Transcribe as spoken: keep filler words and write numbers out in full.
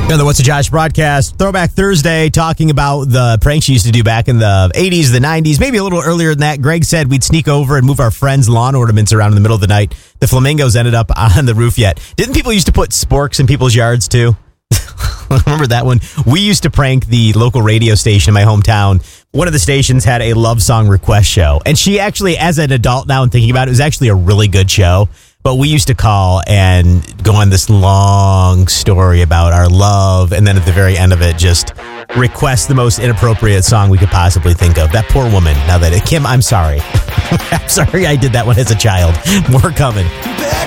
And the What's a Josh broadcast, Throwback Thursday, talking about the pranks you used to do back in the eighties, the nineties, maybe a little earlier than that. Greg said we'd sneak over and move our friends' lawn ornaments around in the middle of the night. The flamingos ended up on the roof yet. Didn't people used to put sporks in people's yards too? Remember that one? We used to prank the local radio station in my hometown. One of the stations had a love song request show. And she actually, as an adult now and thinking about it, it was actually a really good show. But we used to call and go on this long story about our love. And then at the very end of it, just request the most inappropriate song we could possibly think of. That poor woman. Now that it, Kim, I'm sorry. I'm sorry I did that one as a child. More coming.